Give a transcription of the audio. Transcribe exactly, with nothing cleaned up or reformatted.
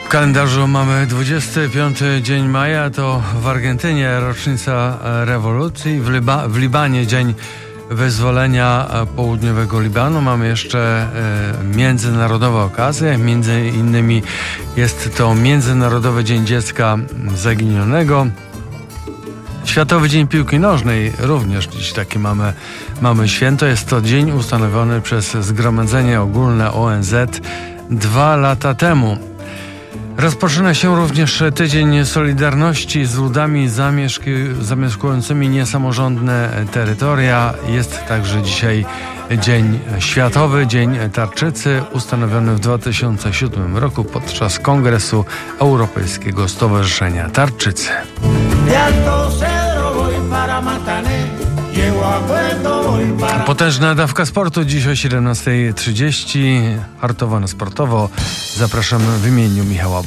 W kalendarzu mamy dwudziesty piąty dzień maja, to w Argentynie rocznica rewolucji, w, Liba, w Libanie dzień wyzwolenia południowego Libanu. Mamy jeszcze e, międzynarodowe okazje, między innymi jest to Międzynarodowy Dzień Dziecka Zaginionego. Światowy Dzień Piłki Nożnej, również dziś takie mamy, mamy święto. Jest to dzień ustanowiony przez Zgromadzenie Ogólne O N Z dwa lata temu. Rozpoczyna się również Tydzień Solidarności z ludami zamieszki- zamieszkującymi niesamorządne terytoria. Jest także dzisiaj Dzień Światowy, Dzień Tarczycy, ustanowiony w dwa tysiące siódmym roku podczas Kongresu Europejskiego Stowarzyszenia Tarczycy. Potężna dawka sportu dziś o siedemnasta trzydzieści. Hartowo na sportowo. Zapraszam w imieniu Michała